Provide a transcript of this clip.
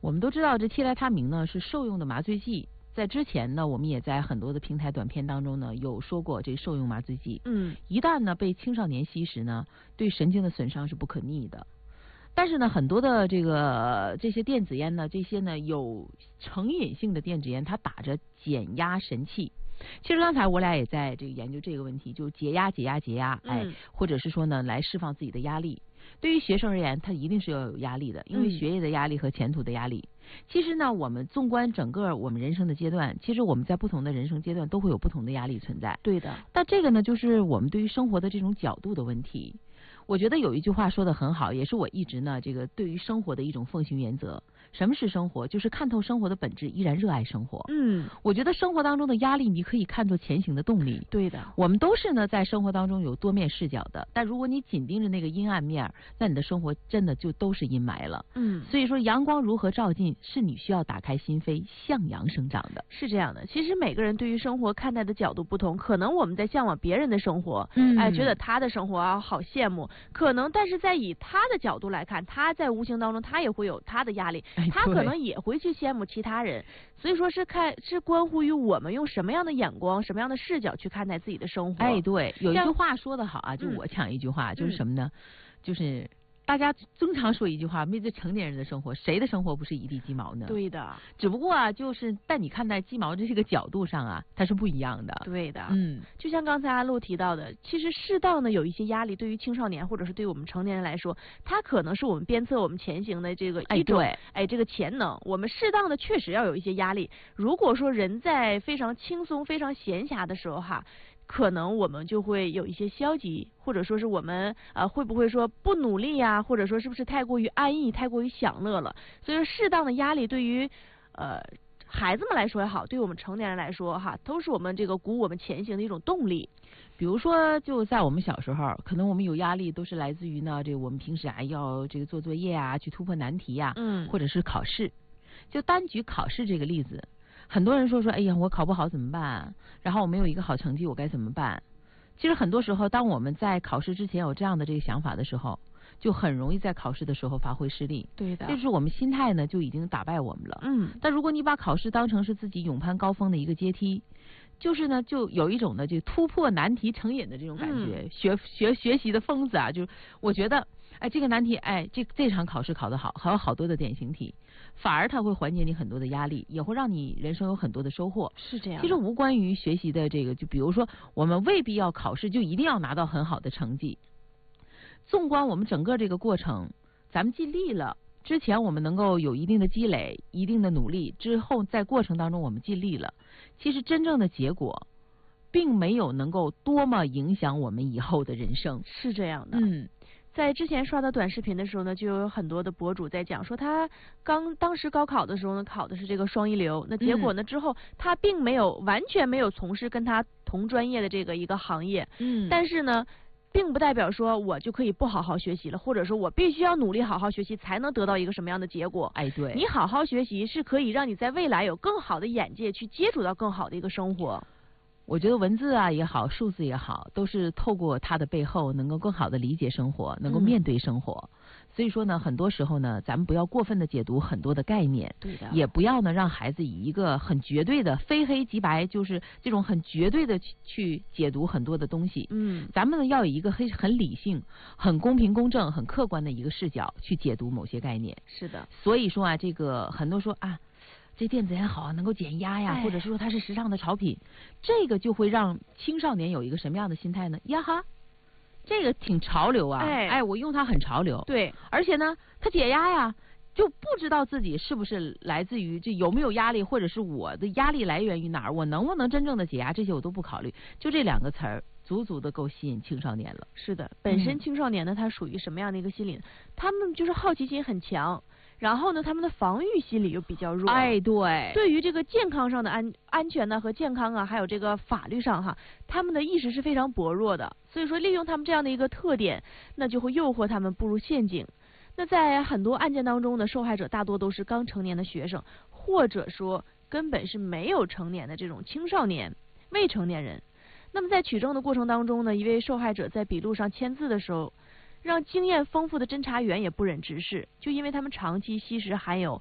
我们都知道这替来他明呢是受用的麻醉剂，在之前呢我们也在很多的平台短片当中呢有说过这受用麻醉剂，一旦呢被青少年吸食呢，对神经的损伤是不可逆的。但是呢，很多的这些电子烟呢，这些呢有成瘾性的电子烟，它打着减压神器。其实刚才我俩也在这个研究这个问题，就解压，或者是说呢来释放自己的压力。对于学生而言，他一定是要有压力的，因为学业的压力和前途的压力。其实呢，我们纵观整个我们人生的阶段，其实我们在不同的人生阶段都会有不同的压力存在。 对的。 但这个呢，就是我们对于生活的这种角度的问题。我觉得有一句话说得很好，也是我一直呢这个对于生活的一种奉行原则。什么是生活？就是看透生活的本质，依然热爱生活。我觉得生活当中的压力，你可以看作前行的动力。 对的， 我们都是呢在生活当中有多面视角的，但如果你紧盯着那个阴暗面，那你的生活真的就都是阴霾了。所以说阳光如何照进，是你需要打开心扉向阳生长的。 是这样的，其实每个人对于生活看待的角度不同，可能我们在向往别人的生活，觉得他的生活啊好羡慕，可能但是在以他的角度来看，他在无形当中他也会有他的压力，他可能也会去羡慕其他人，所以说是关乎于我们用什么样的眼光、什么样的视角去看待自己的生活。 对，有一句话说得好啊，就我讲一句话，就是什么呢？就是大家经常说一句话，面对成年人的生活，谁的生活不是一地鸡毛呢？ 对的， 只不过啊，就是但你看待鸡毛这个角度上啊，它是不一样的。 对的，就像刚才阿露提到的，其实适当的有一些压力，对于青少年或者是对我们成年人来说，它可能是我们鞭策我们前行的这个一种这个潜能。我们适当的确实要有一些压力。如果说人在非常轻松、非常闲暇的时候哈，可能我们就会有一些消极，或者说是我们会不会说不努力呀，或者说是不是太过于安逸、太过于享乐了？所以说适当的压力对于孩子们来说也好，对于我们成年人来说哈，都是我们这个鼓舞我们前行的一种动力。 比如说，就在我们小时候，可能我们有压力，都是来自于呢，这个我们平时要这个做作业啊，去突破难题呀，或者是考试。就单举考试这个例子。很多人说，哎呀，我考不好怎么办？然后我没有一个好成绩，我该怎么办？其实很多时候，当我们在考试之前有这样的这个想法的时候，就很容易在考试的时候发挥失利。 对的， 这就是我们心态呢就已经打败我们了。但如果你把考试当成是自己勇攀高峰的一个阶梯，就是呢，就有一种呢就突破难题成瘾的这种感觉。学习的疯子啊，就我觉得，这个难题，这场考试考得好，还有好多的典型题。反而它会缓解你很多的压力，也会让你人生有很多的收获。 是这样。 其实无关于学习的这个，就比如说我们未必要考试就一定要拿到很好的成绩。纵观我们整个这个过程，咱们尽力了，之前我们能够有一定的积累、一定的努力，之后在过程当中我们尽力了，其实真正的结果并没有能够多么影响我们以后的人生。 是这样的。在之前刷到短视频的时候呢，就有很多的博主在讲说，他当时高考的时候呢，考的是这个双一流，那结果呢之后他并没有完全没有从事跟他同专业的这个一个行业，但是呢，并不代表说我就可以不好好学习了，或者说我必须要努力好好学习才能得到一个什么样的结果。 对， 你好好学习是可以让你在未来有更好的眼界，去接触到更好的一个生活。 我觉得文字啊也好，数字也好，都是透过它的背后能够更好的理解生活，能够面对生活。所以说呢，很多时候呢，咱们不要过分的解读很多的概念， 对的， 也不要呢让孩子以一个很绝对的非黑即白，就是这种很绝对的去解读很多的东西。咱们呢要有一个很理性、很公平公正、很客观的一个视角去解读某些概念。 是的， 所以说啊，这个很多说啊。这电子烟好，能够减压呀，或者是说它是时尚的潮品，这个就会让青少年有一个什么样的心态呢？呀哈，这个挺潮流啊，我用它很潮流。 对， 而且呢，它解压呀，就不知道自己是不是来自于这有没有压力，或者是我的压力来源于哪儿，我能不能真正的解压，这些我都不考虑。就这两个词儿，足足的够吸引青少年了。 是的，本身青少年呢，他属于什么样的一个心理？他们就是好奇心很强。然后呢，他们的防御心理又比较弱。对于这个健康上的安全呢和健康啊，还有这个法律上哈，他们的意识是非常薄弱的。所以说，利用他们这样的一个特点，那就会诱惑他们步入陷阱。那在很多案件当中呢，受害者大多都是刚成年的学生，或者说根本是没有成年的这种青少年、未成年人。那么在取证的过程当中呢，一位受害者在笔录上签字的时候，让经验丰富的侦查员也不忍直视，就因为他们长期吸食含有